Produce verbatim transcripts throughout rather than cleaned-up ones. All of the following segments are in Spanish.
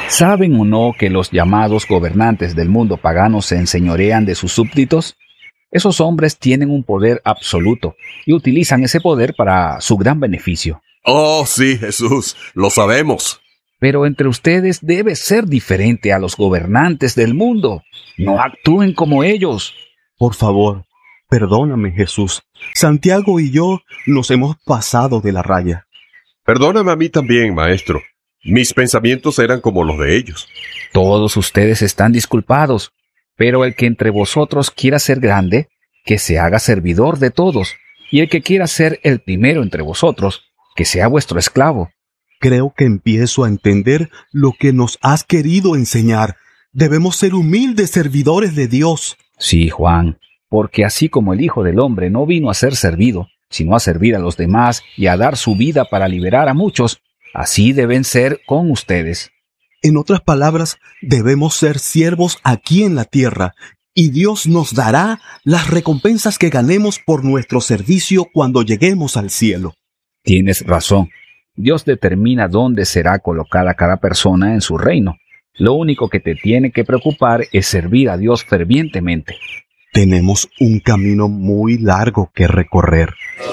¿Saben o no que los llamados gobernantes del mundo pagano se enseñorean de sus súbditos? Esos hombres tienen un poder absoluto y utilizan ese poder para su gran beneficio. Oh, sí, Jesús, lo sabemos. Pero entre ustedes debe ser diferente a los gobernantes del mundo. No actúen como ellos. Por favor, perdóname, Jesús. Santiago y yo nos hemos pasado de la raya. Perdóname a mí también, maestro. Mis pensamientos eran como los de ellos. Todos ustedes están disculpados, pero el que entre vosotros quiera ser grande, que se haga servidor de todos, y el que quiera ser el primero entre vosotros, que sea vuestro esclavo. Creo que empiezo a entender lo que nos has querido enseñar. Debemos ser humildes servidores de Dios. Sí, Juan, porque así como el Hijo del Hombre no vino a ser servido, sino a servir a los demás y a dar su vida para liberar a muchos, así deben ser con ustedes. En otras palabras, debemos ser siervos aquí en la tierra, y Dios nos dará las recompensas que ganemos por nuestro servicio cuando lleguemos al cielo. Tienes razón. Dios determina dónde será colocada cada persona en su reino. Lo único que te tiene que preocupar es servir a Dios fervientemente. Tenemos un camino muy largo que recorrer.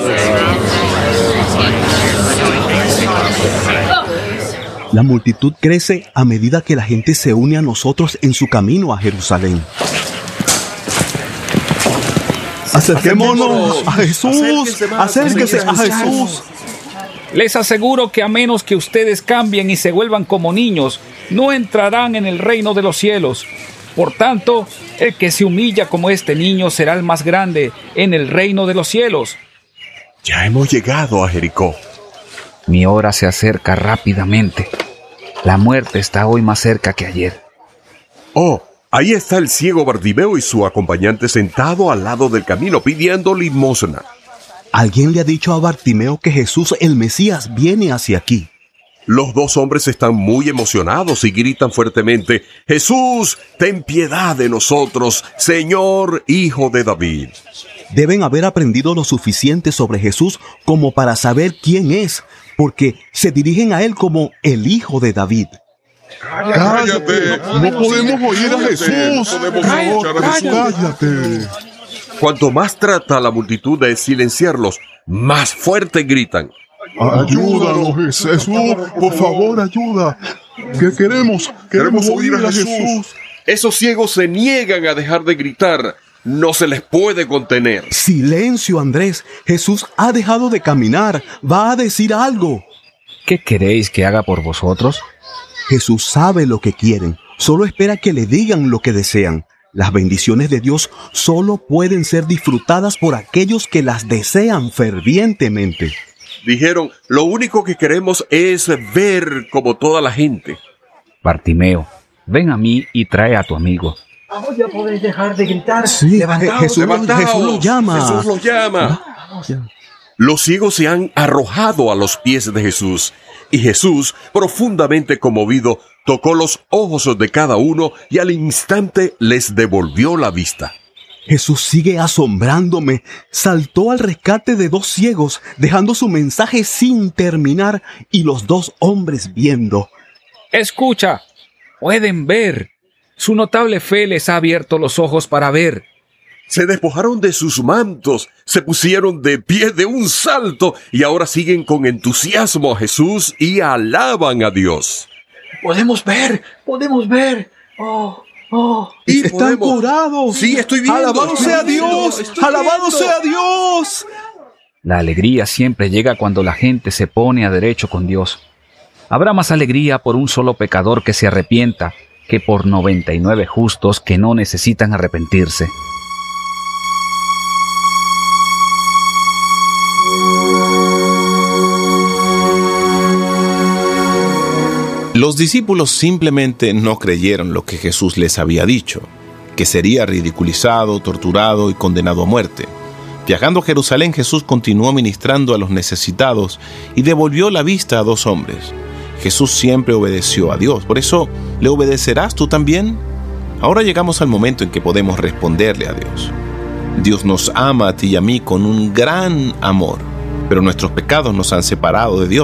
La multitud crece a medida que la gente se une a nosotros en su camino a Jerusalén. Acerquémonos a Jesús, acérquese a Jesús. Les aseguro que a menos que ustedes cambien y se vuelvan como niños, no entrarán en el reino de los cielos. Por tanto, el que se humilla como este niño será el más grande en el reino de los cielos. Ya hemos llegado a Jericó. Mi hora se acerca rápidamente. La muerte está hoy más cerca que ayer. Oh, ahí está el ciego Bartimeo y su acompañante sentado al lado del camino pidiendo limosna. Alguien le ha dicho a Bartimeo que Jesús, el Mesías, viene hacia aquí. Los dos hombres están muy emocionados y gritan fuertemente: «Jesús, ten piedad de nosotros, Señor, Hijo de David». Deben haber aprendido lo suficiente sobre Jesús como para saber quién es, porque se dirigen a él como el Hijo de David. ¡Cállate! ¡No podemos oír a Jesús! ¡No podemos escuchar a Jesús! ¡Cállate! Cuanto más trata la multitud de silenciarlos, más fuerte gritan: ¡Ayúdanos, Jesús! ¡Por favor, ayuda! ¿Qué queremos? ¡Queremos oír a Jesús! Esos ciegos se niegan a dejar de gritar. No se les puede contener. ¡Silencio, Andrés! Jesús ha dejado de caminar. Va a decir algo. ¿Qué queréis que haga por vosotros? Jesús sabe lo que quieren. Solo espera que le digan lo que desean. Las bendiciones de Dios solo pueden ser disfrutadas por aquellos que las desean fervientemente. Dijeron: lo único que queremos es ver como toda la gente. Bartimeo, ven a mí y trae a tu amigo. Vamos, ya podéis dejar de gritar. Sí, levantaos, Jesús, levantaos. Jesús lo llama. Jesús lo llama. Vamos. Los ciegos se han arrojado a los pies de Jesús, y Jesús, profundamente conmovido, tocó los ojos de cada uno y al instante les devolvió la vista. Jesús sigue asombrándome. Saltó al rescate de dos ciegos, dejando su mensaje sin terminar, y los dos hombres viendo. Escucha, pueden ver. Su notable fe les ha abierto los ojos para ver. Se despojaron de sus mantos, se pusieron de pie de un salto y ahora siguen con entusiasmo a Jesús y alaban a Dios. Podemos ver, podemos ver. Oh, oh. Y ¡Están podemos... curados! Sí, estoy viendo. ¡Alabado estoy sea viendo, Dios! estoy ¡Alabado viendo. sea Dios! La alegría siempre llega cuando la gente se pone a derecho con Dios. Habrá más alegría por un solo pecador que se arrepienta que por noventa y nueve justos que no necesitan arrepentirse. Los discípulos simplemente no creyeron lo que Jesús les había dicho, que sería ridiculizado, torturado y condenado a muerte. Viajando a Jerusalén, Jesús continuó ministrando a los necesitados y devolvió la vista a dos hombres. Jesús siempre obedeció a Dios, por eso, ¿le obedecerás tú también? Ahora llegamos al momento en que podemos responderle a Dios. Dios nos ama a ti y a mí con un gran amor, pero nuestros pecados nos han separado de Dios.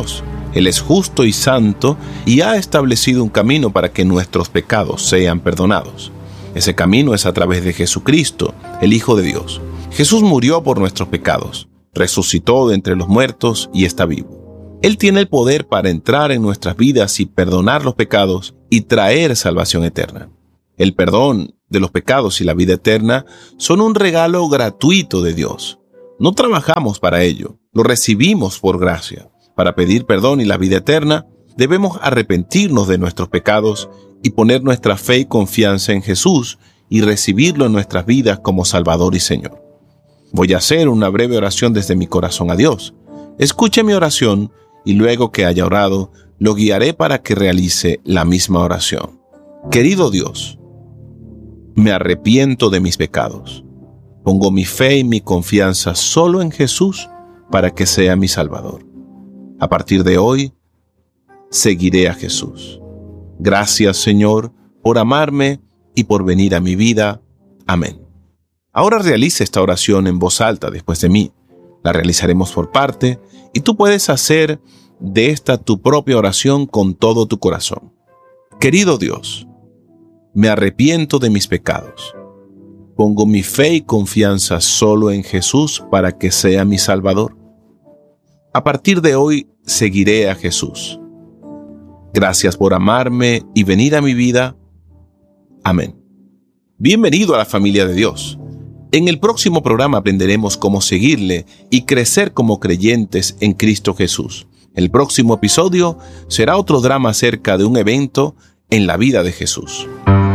Él es justo y santo y ha establecido un camino para que nuestros pecados sean perdonados. Ese camino es a través de Jesucristo, el Hijo de Dios. Jesús murió por nuestros pecados, resucitó de entre los muertos y está vivo. Él tiene el poder para entrar en nuestras vidas y perdonar los pecados y traer salvación eterna. El perdón de los pecados y la vida eterna son un regalo gratuito de Dios. No trabajamos para ello, lo recibimos por gracia. Para pedir perdón y la vida eterna, debemos arrepentirnos de nuestros pecados y poner nuestra fe y confianza en Jesús y recibirlo en nuestras vidas como Salvador y Señor. Voy a hacer una breve oración desde mi corazón a Dios. Escuche mi oración y luego que haya orado, lo guiaré para que realice la misma oración. Querido Dios, me arrepiento de mis pecados. Pongo mi fe y mi confianza solo en Jesús para que sea mi Salvador. A partir de hoy, seguiré a Jesús. Gracias, Señor, por amarme y por venir a mi vida. Amén. Ahora realice esta oración en voz alta después de mí. La realizaremos por parte y tú puedes hacer de esta tu propia oración con todo tu corazón. Querido Dios, me arrepiento de mis pecados. Pongo mi fe y confianza solo en Jesús para que sea mi Salvador. A partir de hoy, seguiré a Jesús. Gracias por amarme y venir a mi vida. Amén. Bienvenido a la familia de Dios. En el próximo programa aprenderemos cómo seguirle y crecer como creyentes en Cristo Jesús. El próximo episodio será otro drama acerca de un evento en la vida de Jesús.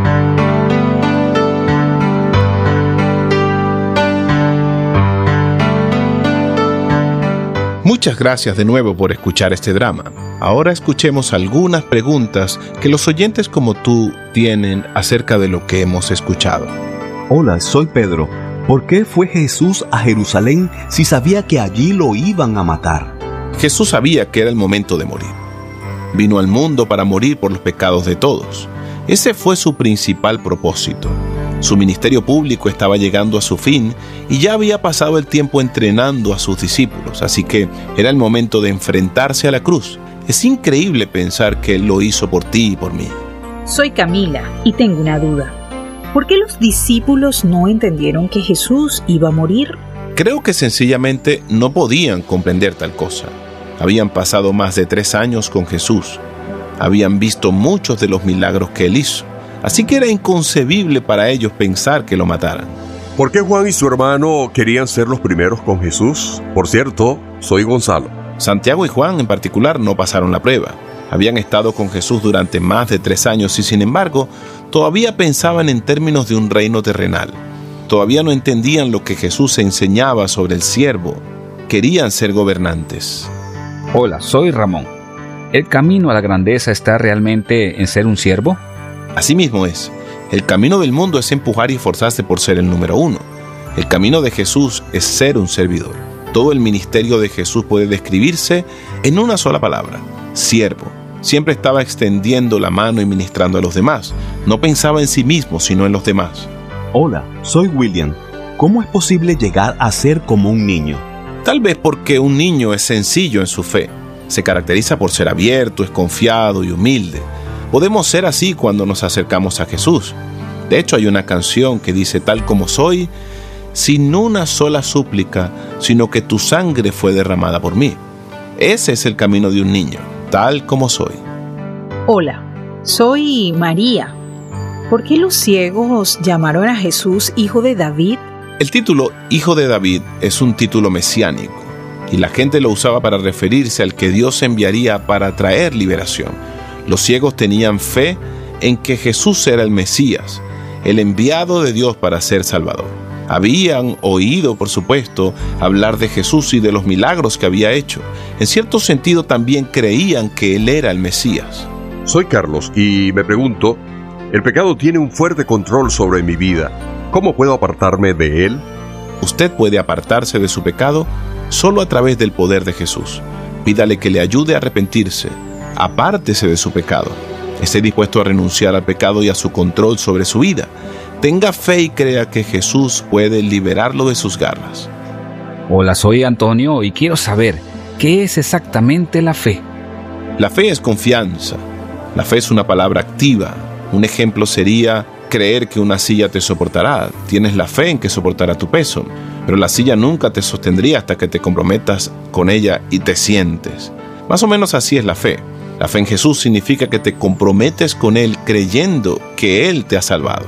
Muchas gracias de nuevo por escuchar este drama. Ahora escuchemos algunas preguntas que los oyentes como tú tienen acerca de lo que hemos escuchado. Hola, soy Pedro. ¿Por qué fue Jesús a Jerusalén si sabía que allí lo iban a matar? Jesús sabía que era el momento de morir. Vino al mundo para morir por los pecados de todos. Ese fue su principal propósito. Su ministerio público estaba llegando a su fin y ya había pasado el tiempo entrenando a sus discípulos, así que era el momento de enfrentarse a la cruz. Es increíble pensar que Él lo hizo por ti y por mí. Soy Camila y tengo una duda. ¿Por qué los discípulos no entendieron que Jesús iba a morir? Creo que sencillamente no podían comprender tal cosa. Habían pasado más de tres años con Jesús. Habían visto muchos de los milagros que Él hizo. Así que era inconcebible para ellos pensar que lo mataran. ¿Por qué Juan y su hermano querían ser los primeros con Jesús? Por cierto, soy Gonzalo. Santiago y Juan en particular no pasaron la prueba. Habían estado con Jesús durante más de tres años y sin embargo, todavía pensaban en términos de un reino terrenal. Todavía no entendían lo que Jesús enseñaba sobre el siervo. Querían ser gobernantes. Hola, soy Ramón. ¿El camino a la grandeza está realmente en ser un siervo? Así mismo es. El camino del mundo es empujar y esforzarse por ser el número uno. El camino de Jesús es ser un servidor. Todo el ministerio de Jesús puede describirse en una sola palabra: siervo. Siempre estaba extendiendo la mano y ministrando a los demás. No pensaba en sí mismo, sino en los demás. Hola, soy William. ¿Cómo es posible llegar a ser como un niño? Tal vez porque un niño es sencillo en su fe. Se caracteriza por ser abierto, es confiado y humilde. Podemos ser así cuando nos acercamos a Jesús. De hecho, hay una canción que dice: tal como soy, sin una sola súplica, sino que tu sangre fue derramada por mí. Ese es el camino de un niño, tal como soy. Hola, soy María. ¿Por qué los ciegos llamaron a Jesús hijo de David? El título Hijo de David es un título mesiánico, y la gente lo usaba para referirse al que Dios enviaría para traer liberación. Los ciegos tenían fe en que Jesús era el Mesías, el enviado de Dios para ser Salvador. Habían oído, por supuesto, hablar de Jesús y de los milagros que había hecho. En cierto sentido, también creían que Él era el Mesías. Soy Carlos y me pregunto, el pecado tiene un fuerte control sobre mi vida. ¿Cómo puedo apartarme de él? Usted puede apartarse de su pecado solo a través del poder de Jesús. Pídale que le ayude a arrepentirse. Apártese de su pecado. Esté dispuesto a renunciar al pecado y a su control sobre su vida. Tenga fe y crea que Jesús puede liberarlo de sus garras. Hola, soy Antonio y quiero saber qué es exactamente la fe. La fe es confianza. La fe es una palabra activa. Un ejemplo sería creer que una silla te soportará. Tienes la fe en que soportará tu peso, pero la silla nunca te sostendría hasta que te comprometas con ella y te sientes. Más o menos así es la fe. La fe en Jesús significa que te comprometes con Él creyendo que Él te ha salvado.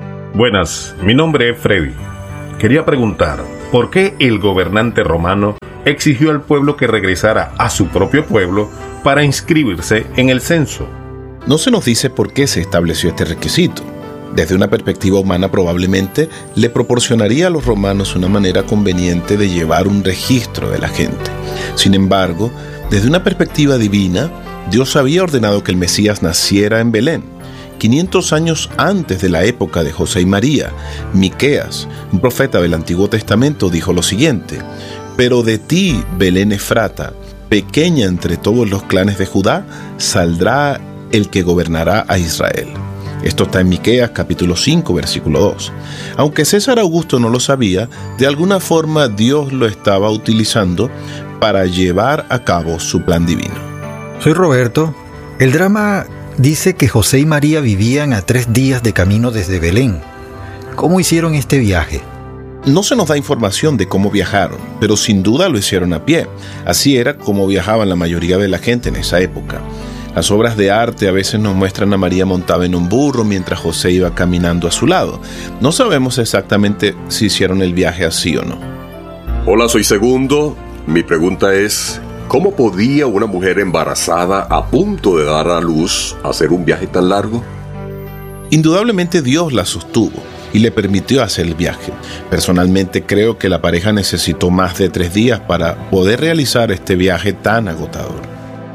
Buenas, mi nombre es Freddy. Quería preguntar, ¿por qué el gobernante romano exigió al pueblo que regresara a su propio pueblo para inscribirse en el censo? No se nos dice por qué se estableció este requisito. Desde una perspectiva humana, probablemente le proporcionaría a los romanos una manera conveniente de llevar un registro de la gente. Sin embargo, desde una perspectiva divina, Dios había ordenado que el Mesías naciera en Belén. quinientos años antes de la época de José y María, Miqueas, un profeta del Antiguo Testamento, dijo lo siguiente: «Pero de ti, Belén Efrata, pequeña entre todos los clanes de Judá, saldrá el que gobernará a Israel». Esto está en Miqueas capítulo cinco, versículo dos. Aunque César Augusto no lo sabía, de alguna forma Dios lo estaba utilizando para llevar a cabo su plan divino. Soy Roberto. El drama dice que José y María vivían a tres días de camino desde Belén. ¿Cómo hicieron este viaje? No se nos da información de cómo viajaron, pero sin duda lo hicieron a pie. Así era como viajaban la mayoría de la gente en esa época. Las obras de arte a veces nos muestran a María montada en un burro mientras José iba caminando a su lado. No sabemos exactamente si hicieron el viaje así o no. Hola, soy Segundo. Mi pregunta es, ¿cómo podía una mujer embarazada a punto de dar a luz hacer un viaje tan largo? Indudablemente Dios la sostuvo y le permitió hacer el viaje. Personalmente creo que la pareja necesitó más de tres días para poder realizar este viaje tan agotador.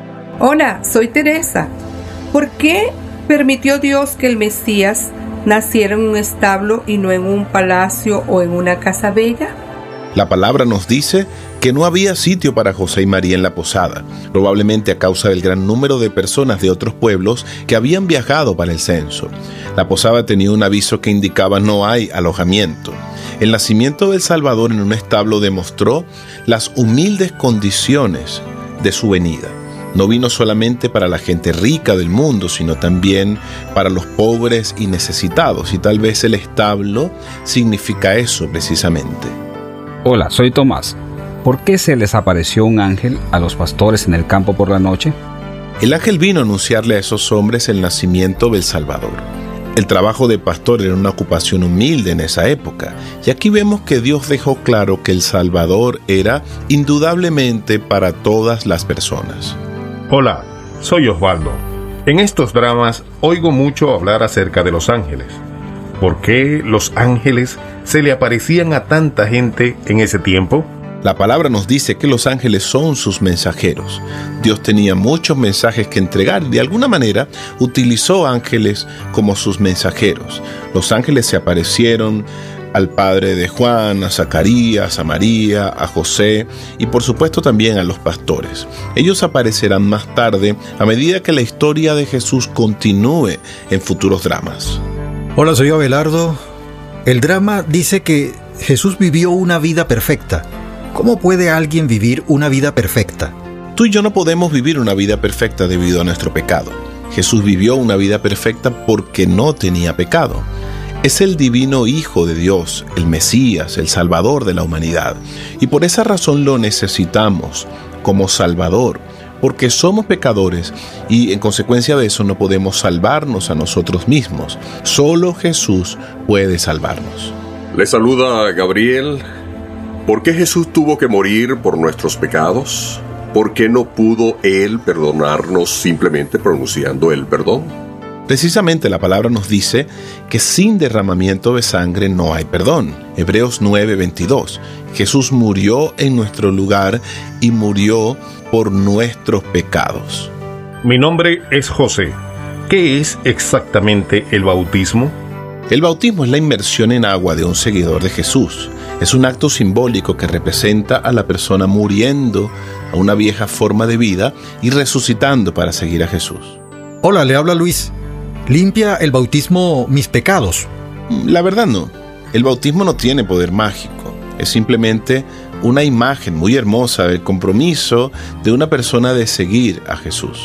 Hola, soy Teresa. ¿Por qué permitió Dios que el Mesías naciera en un establo y no en un palacio o en una casa bella? La palabra nos dice que no había sitio para José y María en la posada, probablemente a causa del gran número de personas de otros pueblos que habían viajado para el censo. La posada tenía un aviso que indicaba no hay alojamiento. El nacimiento del Salvador en un establo demostró las humildes condiciones de su venida. No vino solamente para la gente rica del mundo, sino también para los pobres y necesitados, y tal vez el establo significa eso precisamente. Hola, soy Tomás. ¿Por qué se les apareció un ángel a los pastores en el campo por la noche? El ángel vino a anunciarle a esos hombres el nacimiento del Salvador. El trabajo de pastor era una ocupación humilde en esa época, y aquí vemos que Dios dejó claro que el Salvador era indudablemente para todas las personas. Hola, soy Osvaldo. En estos dramas oigo mucho hablar acerca de los ángeles. ¿Por qué los ángeles se le aparecían a tanta gente en ese tiempo? La palabra nos dice que los ángeles son sus mensajeros. Dios tenía muchos mensajes que entregar y de alguna manera utilizó ángeles como sus mensajeros. Los ángeles se aparecieron al padre de Juan, a Zacarías, a María, a José y por supuesto también a los pastores. Ellos aparecerán más tarde a medida que la historia de Jesús continúe en futuros dramas. Hola, soy Abelardo. El drama dice que Jesús vivió una vida perfecta. ¿Cómo puede alguien vivir una vida perfecta? Tú y yo no podemos vivir una vida perfecta debido a nuestro pecado. Jesús vivió una vida perfecta porque no tenía pecado. Es el divino Hijo de Dios, el Mesías, el Salvador de la humanidad. Y por esa razón lo necesitamos como Salvador, porque somos pecadores y en consecuencia de eso no podemos salvarnos a nosotros mismos. Solo Jesús puede salvarnos. Le saluda Gabriel. ¿Por qué Jesús tuvo que morir por nuestros pecados? ¿Por qué no pudo Él perdonarnos simplemente pronunciando el perdón? Precisamente la palabra nos dice que sin derramamiento de sangre no hay perdón. Hebreos nueve veintidós. Jesús murió en nuestro lugar y murió por nuestros pecados. Mi nombre es José. ¿Qué es exactamente el bautismo? El bautismo es la inmersión en agua de un seguidor de Jesús. Es un acto simbólico que representa a la persona muriendo a una vieja forma de vida y resucitando para seguir a Jesús. Hola, le habla Luis. ¿Limpia el bautismo mis pecados? La verdad no. El bautismo no tiene poder mágico. Es simplemente una imagen muy hermosa del compromiso de una persona de seguir a Jesús.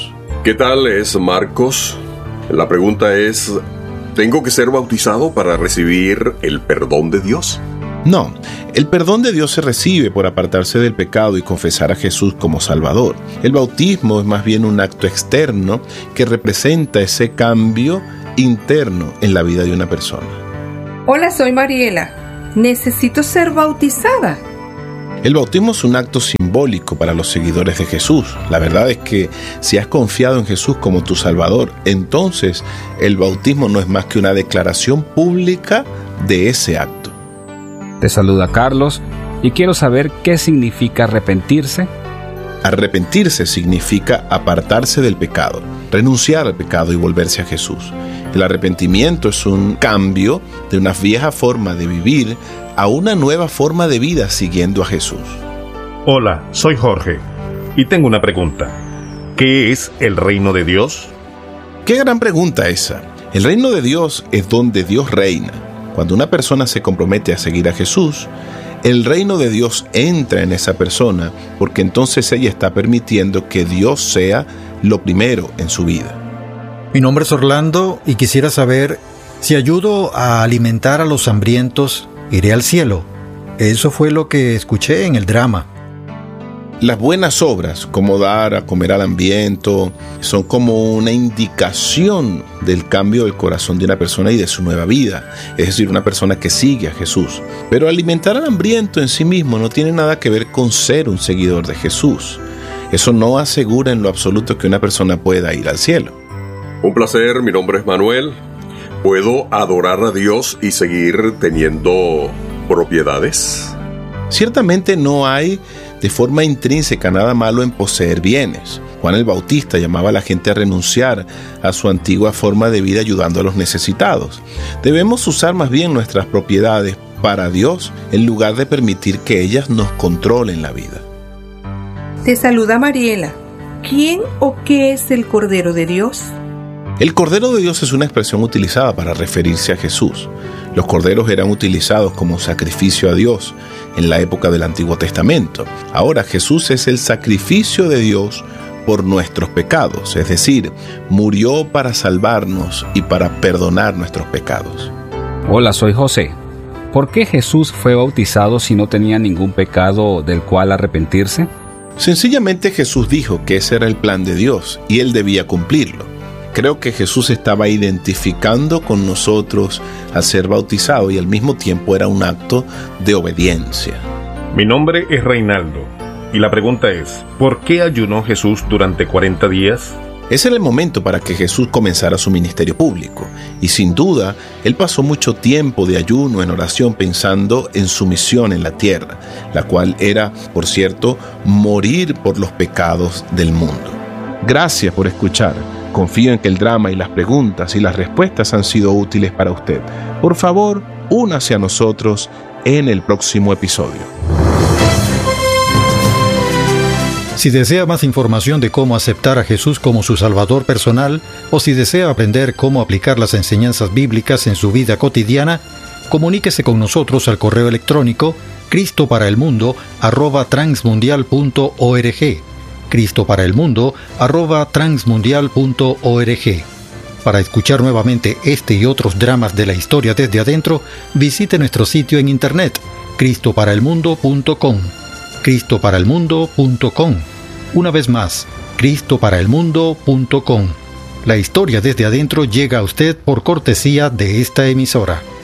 ¿Qué tal es Marcos? La pregunta es, ¿tengo que ser bautizado para recibir el perdón de Dios? No, el perdón de Dios se recibe por apartarse del pecado y confesar a Jesús como Salvador. El bautismo es más bien un acto externo que representa ese cambio interno en la vida de una persona. Hola, soy Mariela. Necesito ser bautizada. El bautismo es un acto simbólico para los seguidores de Jesús. La verdad es que si has confiado en Jesús como tu Salvador, entonces el bautismo no es más que una declaración pública de ese acto. Te saluda Carlos y quiero saber qué significa arrepentirse. Arrepentirse significa apartarse del pecado, renunciar al pecado y volverse a Jesús. El arrepentimiento es un cambio de una vieja forma de vivir a una nueva forma de vida siguiendo a Jesús. Hola, soy Jorge y tengo una pregunta. ¿Qué es el reino de Dios? ¡Qué gran pregunta esa! El reino de Dios es donde Dios reina. Cuando una persona se compromete a seguir a Jesús, el reino de Dios entra en esa persona porque entonces ella está permitiendo que Dios sea lo primero en su vida. Mi nombre es Orlando y quisiera saber si ayudo a alimentar a los hambrientos, iré al cielo. Eso fue lo que escuché en el drama. Las buenas obras, como dar a comer al hambriento, son como una indicación del cambio del corazón de una persona y de su nueva vida. Es decir, una persona que sigue a Jesús. Pero alimentar al hambriento en sí mismo no tiene nada que ver con ser un seguidor de Jesús. Eso no asegura en lo absoluto que una persona pueda ir al cielo. Un placer, mi nombre es Manuel. ¿Puedo adorar a Dios y seguir teniendo propiedades? Ciertamente no hay de forma intrínseca nada malo en poseer bienes. Juan el Bautista llamaba a la gente a renunciar a su antigua forma de vida ayudando a los necesitados. Debemos usar más bien nuestras propiedades para Dios en lugar de permitir que ellas nos controlen la vida. Te saluda Mariela. ¿Quién o qué es el Cordero de Dios? El Cordero de Dios es una expresión utilizada para referirse a Jesús. Los corderos eran utilizados como sacrificio a Dios en la época del Antiguo Testamento. Ahora Jesús es el sacrificio de Dios por nuestros pecados, es decir, murió para salvarnos y para perdonar nuestros pecados. Hola, soy José. ¿Por qué Jesús fue bautizado si no tenía ningún pecado del cual arrepentirse? Sencillamente Jesús dijo que ese era el plan de Dios y él debía cumplirlo. Creo que Jesús estaba identificando con nosotros al ser bautizado y al mismo tiempo era un acto de obediencia. Mi nombre es Reinaldo y la pregunta es, ¿por qué ayunó Jesús durante cuarenta días? Ese era el momento para que Jesús comenzara su ministerio público y sin duda él pasó mucho tiempo de ayuno en oración pensando en su misión en la tierra, la cual era, por cierto, morir por los pecados del mundo. Gracias por escuchar. Confío en que el drama y las preguntas y las respuestas han sido útiles para usted. Por favor, únase a nosotros en el próximo episodio. Si desea más información de cómo aceptar a Jesús como su Salvador personal, o si desea aprender cómo aplicar las enseñanzas bíblicas en su vida cotidiana, comuníquese con nosotros al correo electrónico cristo para el mundo arroba transmundial punto org. cristo para el mundo arroba transmundial punto org. Para escuchar nuevamente este y otros dramas de la historia desde adentro, visite nuestro sitio en internet cristo para el mundo punto com. cristo para el mundo punto com. Una vez más, cristo para el mundo punto com. La historia desde adentro llega a usted por cortesía de esta emisora.